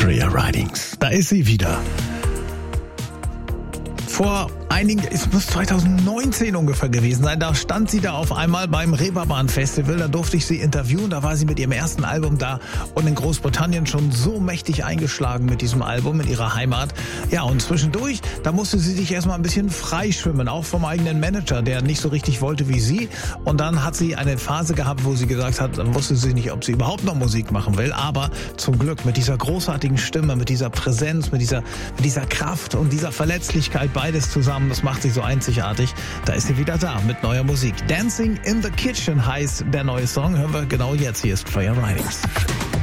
Freya Ridings. Da ist sie wieder. Es muss 2019 ungefähr gewesen sein, da stand sie da auf einmal beim Reeperbahn Festival, da durfte ich sie interviewen, da war sie mit ihrem ersten Album da und in Großbritannien schon so mächtig eingeschlagen mit diesem Album in ihrer Heimat. Ja, und zwischendurch, da musste sie sich erstmal ein bisschen freischwimmen, auch vom eigenen Manager, der nicht so richtig wollte wie sie. Und dann hat sie eine Phase gehabt, wo sie gesagt hat, dann wusste sie nicht, ob sie überhaupt noch Musik machen will, aber zum Glück mit dieser großartigen Stimme, mit dieser Präsenz, mit dieser Kraft und dieser Verletzlichkeit, beides zusammen, das macht sie so einzigartig. Da ist sie wieder da mit neuer Musik. Dancing in the Kitchen heißt der neue Song. Hören wir genau jetzt. Hier ist Freya Ridings.